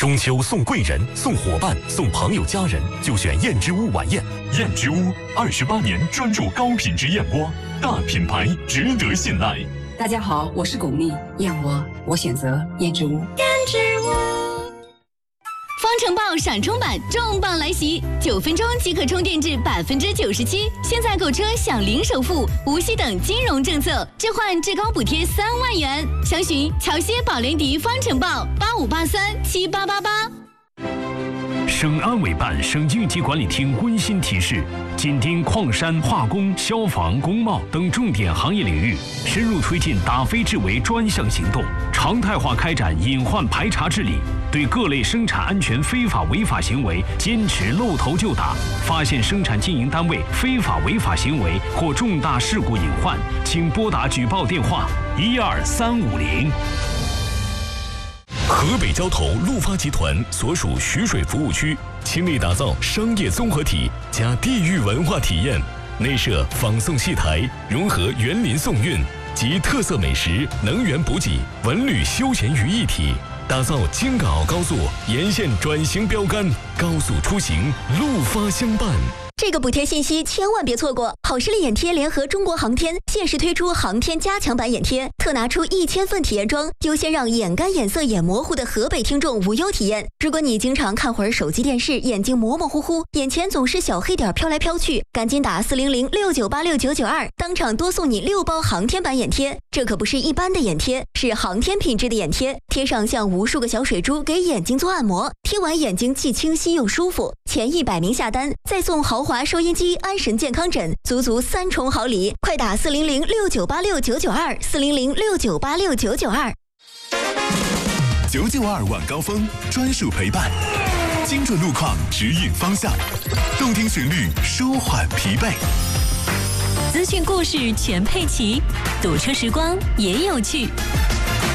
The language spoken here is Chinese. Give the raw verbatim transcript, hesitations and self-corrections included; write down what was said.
中秋送贵人、送伙伴、送朋友家人，就选燕之屋晚宴。 燕之屋二十八年专注高品质燕窝，大品牌值得信赖。 大家好，我是巩俐，燕窝我选择燕之屋。 燕之屋。方程豹闪充版重磅来袭，九分钟即可充电至百分之九十七。现在购车享零首付、无息等金融政策，置换至高补贴三万元。详询桥歇宝莲迪方程豹八五八三七八八八。 省安委办、省经济管理厅温馨提示：紧盯矿山、化工、消防、工贸等重点行业领域，深入推进打非治为专项行动，常态化开展隐患排查治理。对各类生产安全非法违法行为坚持露头就打，发现生产经营单位非法违法行为或重大事故隐患，请拨打举报电话一二三五零。 河北交投陆发集团所属徐水服务区，倾力打造商业综合体加地域文化体验，内设仿宋戏台，融合园林宋韵及特色美食、能源补给、文旅休闲于一体。打造京港澳高速沿线转型标杆，高速出行陆发相伴。 这个补贴信息千万别错过！好视力眼贴联合中国航天限时推出航天加强版眼贴，特拿出一千份体验装，优先让眼干、眼涩、眼模糊的河北听众无忧体验。如果你经常看会儿手机电视，眼睛模模糊糊，眼前总是小黑点飘来飘去，赶紧打四零零六九八六九九二，当场多送你六包航天版眼贴。这可不是一般的眼贴，是航天品质的眼贴，贴上像无数个小水珠给眼睛做按摩，贴完眼睛既清晰又舒服。前一百名下单再送豪华收音机、安神健康枕，足足三重好礼！快打四零零六九八六九九二，四零零六九八六九九二。 九九二晚高峰专属陪伴，精准路况指引方向，动听旋律舒缓疲惫， 资讯故事全配齐，堵车时光也有趣。